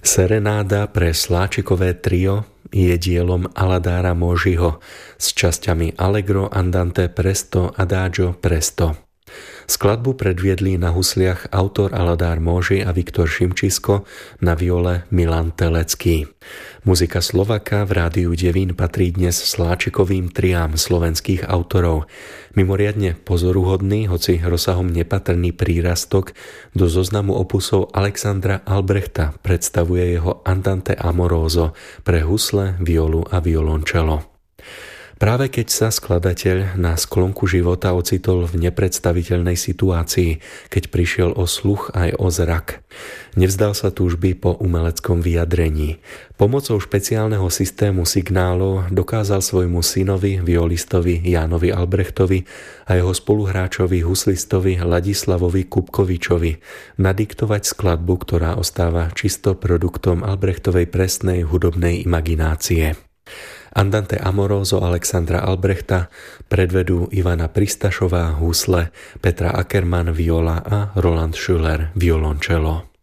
Serenáda pre sláčikové trio je dielom Aladára Móžiho s časťami Allegro, Andante, Presto, Adagio, Presto. Skladbu predviedli na husliach autor Aladár Móži a Viktor Šimčisko, na viole Milan Telecký. Muzika Slovaka v Rádiu Devín patrí dnes sláčikovým triám slovenských autorov. Mimoriadne pozoruhodný, hoci rozsahom nepatrný prírastok do zoznamu opusov Alexandra Albrechta predstavuje jeho Andante Amoroso pre husle, violu a violončelo. Práve keď sa skladateľ na sklonku života ocitol v nepredstaviteľnej situácii, keď prišiel o sluch aj o zrak, nevzdal sa túžby po umeleckom vyjadrení. Pomocou špeciálneho systému signálov dokázal svojmu synovi, violistovi Jánovi Albrechtovi a jeho spoluhráčovi huslistovi Ladislavovi Kubkovičovi nadiktovať skladbu, ktorá ostáva čisto produktom Albrechtovej presnej hudobnej imaginácie. Andante Amoroso Alexandra Albrechta predvedú Ivana Pristašová husle, Petra Ackermann viola a Roland Schüller violončelo.